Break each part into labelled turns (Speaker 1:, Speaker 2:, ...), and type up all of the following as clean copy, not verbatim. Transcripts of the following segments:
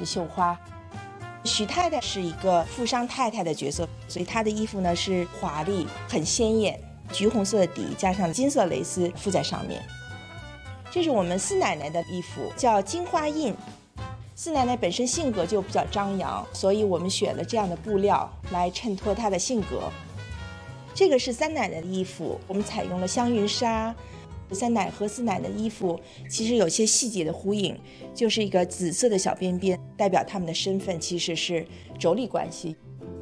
Speaker 1: 绣花。许太太是一个富商太太的角色，所以她的衣服呢是华丽、很鲜艳，橘红色的底加上金色蕾丝附在上面。这是我们四奶奶的衣服，叫金花印。四奶奶本身性格就比较张扬，所以我们选了这样的布料来衬托她的性格。这个是三奶奶的衣服，我们采用了香云纱。三奶和四奶奶的衣服其实有些细节的呼应，就是一个紫色的小边边，代表他们的身份其实是妯娌关系。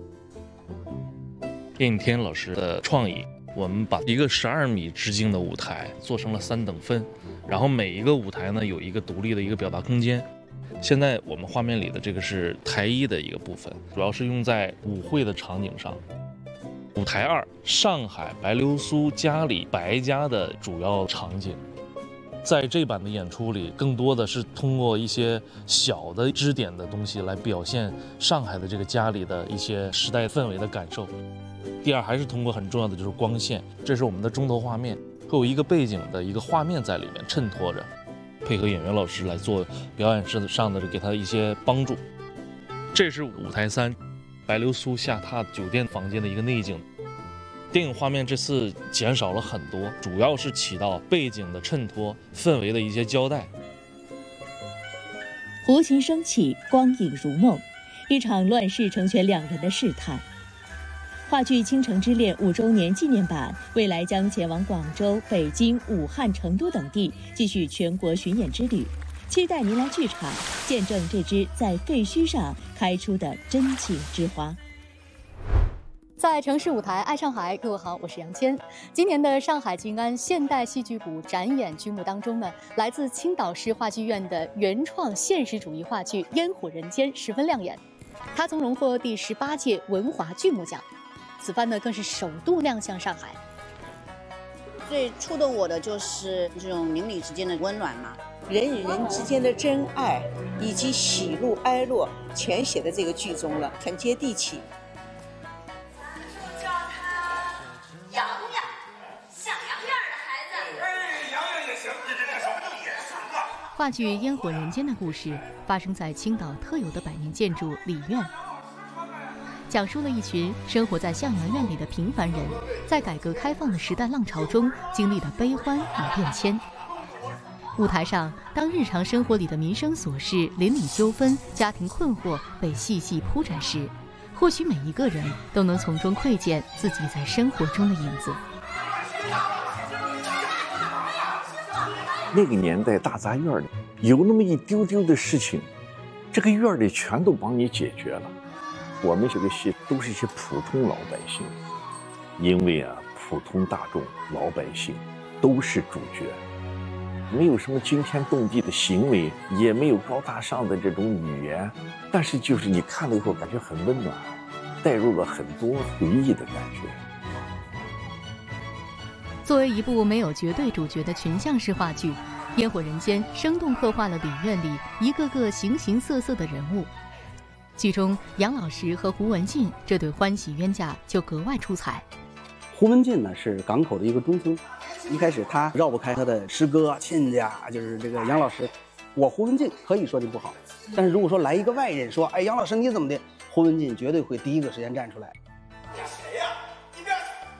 Speaker 2: 叶应天老师的创意，我们把一个12米直径的舞台做成了3等分，然后每一个舞台呢有一个独立的一个表达空间。现在我们画面里的这个是台1的一个部分，主要是用在舞会的场景上。舞台2，上海白流苏家里白家的主要场景，在这版的演出里，更多的是通过一些小的支点的东西来表现上海的这个家里的一些时代氛围的感受。第二，还是通过很重要的就是光线，这是我们的中头画面，会有一个背景的一个画面在里面衬托着，配合演员老师来做表演上的给他一些帮助。这是舞台3。白流苏下榻酒店房间的一个内景，电影画面这次减少了很多，主要是起到背景的衬托、氛围的一些交代。
Speaker 3: 胡琴升起，光影如梦，一场乱世成全两人的试探。话剧《倾城之恋》5周年纪念版未来将前往广州、北京、武汉、成都等地，继续全国巡演之旅。期待您来剧场见证这支在废墟上开出的真情之花。
Speaker 4: 在城市舞台爱上海，各位好，我是杨谦。今年的上海静安现代戏剧谷展演剧目当中呢，来自青岛市话剧院的原创现实主义话剧《烟火人间》十分亮眼，它曾荣获第18届文华剧目奖，此番呢更是首度亮相上海。
Speaker 5: 最触动我的就是这种邻里之间的温暖嘛。
Speaker 6: 人与人之间的真爱以及喜怒哀乐全写在这个剧中了，很接地气。
Speaker 7: 叫他洋洋，像洋样的孩子。
Speaker 8: 哎，洋洋也行，这什么都也行啊。
Speaker 4: 话剧《烟火人间》的故事发生在青岛特有的百年建筑李院，讲述了一群生活在向阳院里的平凡人，在改革开放的时代浪潮中经历的悲欢与变迁。舞台上，当日常生活里的民生琐事、邻里纠纷、家庭困惑被细细铺展时，或许每一个人都能从中窥见自己在生活中的影子。
Speaker 9: 那个年代大杂院里有那么一丢丢的事情，这个院里全都帮你解决了。我们这个戏都是一些普通老百姓，因为普通大众老百姓都是主角。没有什么惊天动地的行为，也没有高大上的这种语言，但是就是你看了以后感觉很温暖，带入了很多回忆的感觉。
Speaker 4: 作为一部没有绝对主角的群像式话剧，《烟火人间》生动刻画了李院里一个个形形色色的人物。剧中杨老师和胡文进这对欢喜冤家就格外出彩。
Speaker 10: 胡文进呢是港口的一个中村，一开始他绕不开他的师哥亲家，就是这个杨老师。我胡文进可以说的不好，但是如果说来一个外人说，哎，杨老师你怎么的，胡文进绝对会第一个时间站出来。
Speaker 8: 谁呀？你别，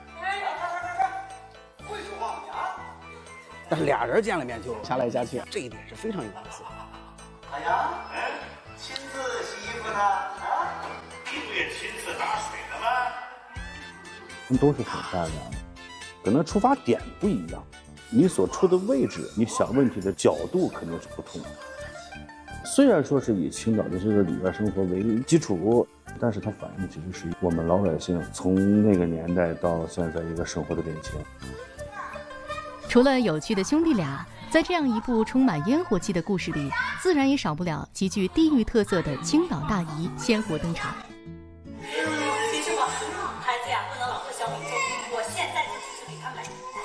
Speaker 8: 会说话你啊！
Speaker 10: 但是俩人见了面就掐来掐去，这一点是非常有意思。
Speaker 8: 哎呀，亲自洗衣服呢？啊，你不也亲自打水的吗？
Speaker 11: 都是很善良的，可能出发点不一样，你所处的位置，你想问题的角度肯定是不同的。虽然说是以青岛的这个里边生活为基础，但是它反映的其实是我们老百姓从那个年代到现在一个生活的变迁。
Speaker 4: 除了有趣的兄弟俩，在这样一部充满烟火气的故事里，自然也少不了极具地域特色的青岛大姨鲜活登场。
Speaker 7: 其实吧，孩子呀不能老做小宇宙，我现在就只是给他买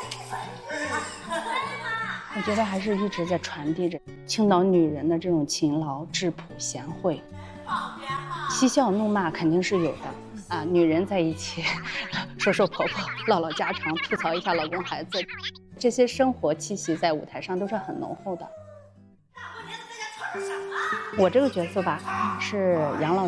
Speaker 12: 我觉得还是一直在传递着青岛女人的这种勤劳、质朴、贤惠。嬉笑怒骂肯定是有的啊，女人在一起说说婆婆、唠唠家常、吐槽一下老公孩子，这些生活气息在舞台上都是很浓厚的。
Speaker 7: 大过年的在家穿着什么？
Speaker 12: 我这个角色吧，是杨老